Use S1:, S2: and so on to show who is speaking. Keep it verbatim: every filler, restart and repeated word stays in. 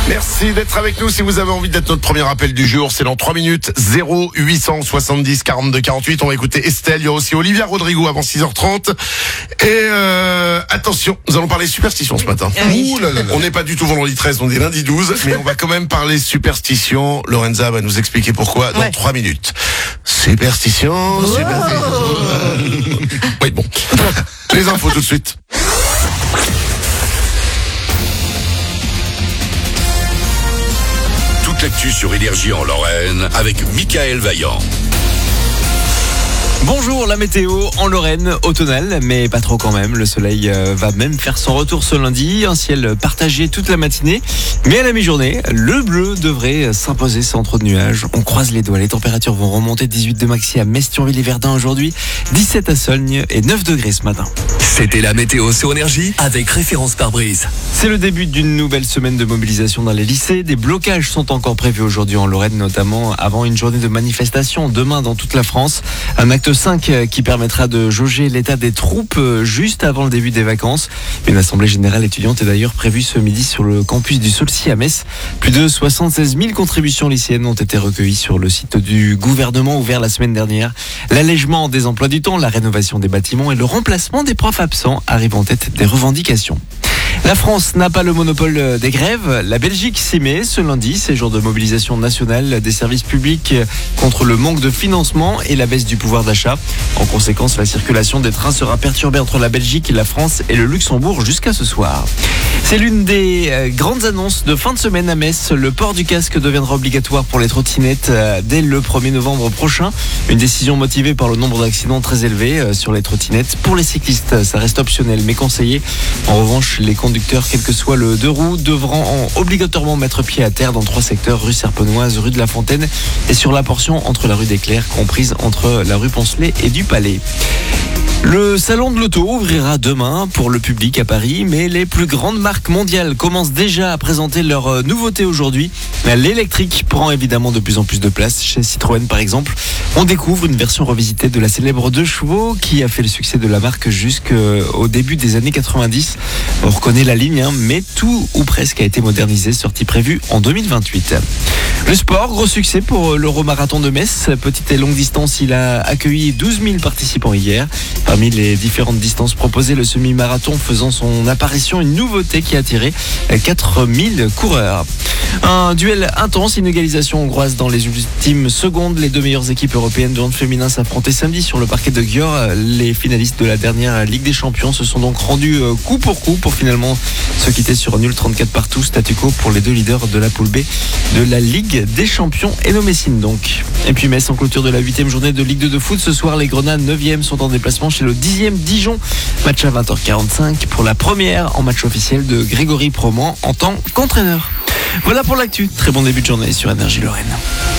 S1: Merci d'être avec nous. Si vous avez envie d'être notre premier appel du jour, c'est dans trois minutes. zéro huit cent soixante-dix quarante-deux quarante-huit. On va écouter Estelle. Il y a aussi Olivia Rodrigo avant six heures trente. Et euh, attention, nous allons parler superstition ce matin.
S2: Ah oui.
S1: Ouh là là là. On n'est pas du tout vendredi treize, on est lundi douze. Mais on va quand même parler superstition. Lorenza va nous expliquer pourquoi dans
S2: Ouais.
S1: trois minutes. Superstition,
S2: Oh.
S1: superstition. Oui, bon. Les infos tout de suite.
S3: Toute l'actu sur Énergie en Lorraine avec Michael Vaillant.
S4: Bonjour, la météo en Lorraine, automnale, mais pas trop quand même. Le soleil euh, va même faire son retour ce lundi. Un ciel partagé toute la matinée. Mais à la mi-journée, le bleu devrait s'imposer sans trop de nuages. On croise les doigts. Les températures vont remonter. dix-huit de maxi à Metz, Thionville et Verdun aujourd'hui. dix-sept à Solgne et neuf degrés ce matin.
S5: C'était la météo sur Énergie avec référence pare-brise.
S4: C'est le début d'une nouvelle semaine de mobilisation dans les lycées. Des blocages sont encore prévus aujourd'hui en Lorraine, notamment avant une journée de manifestation demain dans toute la France. Un acte cinq qui permettra de jauger l'état des troupes juste avant le début des vacances. Une assemblée générale étudiante est d'ailleurs prévue ce midi sur le campus du Saulcy à Metz. Plus de soixante-seize mille contributions lycéennes ont été recueillies sur le site du gouvernement ouvert la semaine dernière. L'allègement des emplois du temps, la rénovation des bâtiments et le remplacement des profs absents arrivent en tête des revendications. La France n'a pas le monopole des grèves. La Belgique s'y met ce lundi. C'est jour de mobilisation nationale des services publics contre le manque de financement et la baisse du pouvoir d'achat. En conséquence, la circulation des trains sera perturbée entre la Belgique, la France et le Luxembourg jusqu'à ce soir. C'est l'une des grandes annonces de fin de semaine à Metz. Le port du casque deviendra obligatoire pour les trottinettes dès le premier novembre prochain. Une décision motivée par le nombre d'accidents très élevé sur les trottinettes. Pour les cyclistes, ça reste optionnel mais conseillé. En revanche, les conducteurs, quel que soit le deux roues, devront obligatoirement mettre pied à terre dans trois secteurs, rue Serpenoise, rue de la Fontaine et sur la portion entre la rue des Clercs, comprise entre la rue Poncelet et du Palais. Le salon de l'auto ouvrira demain pour le public à Paris, mais les plus grandes marques mondiales commencent déjà à présenter leurs nouveautés aujourd'hui. L'électrique prend évidemment de plus en plus de place. Chez Citroën par exemple, on découvre une version revisitée de la célèbre deux chevaux qui a fait le succès de la marque jusqu'au début des années quatre-vingt-dix. On reconnaît la ligne, hein, mais tout ou presque a été modernisé, sortie prévue en deux mille vingt-huit. Le sport, gros succès pour l'Euromarathon de Metz. Petite et longue distance, il a accueilli douze mille participants hier. Parmi les différentes distances proposées, le semi-marathon faisant son apparition, une nouveauté qui a attiré quatre mille coureurs. Un duel intense, une égalisation hongroise dans les ultimes secondes. Les deux meilleures équipes européennes de hand féminin s'affrontaient samedi sur le parquet de Győr. Les finalistes de la dernière Ligue des Champions se sont donc rendus coup pour coup pour finalement se quitter sur nul trente-quatre partout. Statu quo pour les deux leaders de la poule B de la Ligue des Champions et nos Messines donc. Et puis Metz en clôture de la huitième journée de Ligue deux de foot. Ce soir, les Grenats neuvième sont en déplacement chez le dixième Dijon. Match à vingt heures quarante-cinq pour la première en match officiel de Grégory Proman en tant qu'entraîneur. Voilà pour l'actu. Très bon début de journée sur Énergie Lorraine.